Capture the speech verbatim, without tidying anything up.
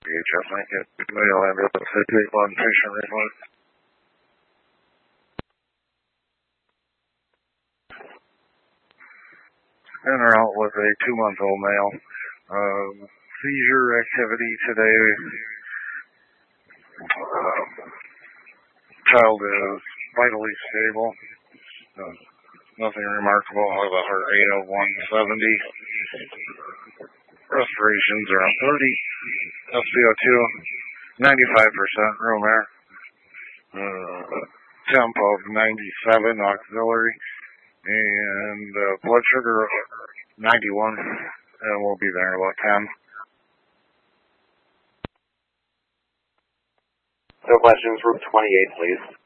D H S might get mail ambulance fifty-eight one patient report. En route with a two-month-old male. Um, seizure activity today. Uh, child is vitally stable. Uh, nothing remarkable. Have a heart rate of one seventy. Respirations are on thirty. S p O two, ninety-five percent room air. Uh, temp of ninety-seven auxiliary. And uh, blood sugar ninety-one. And we'll be there about ten. No questions. Room twenty-eight, please.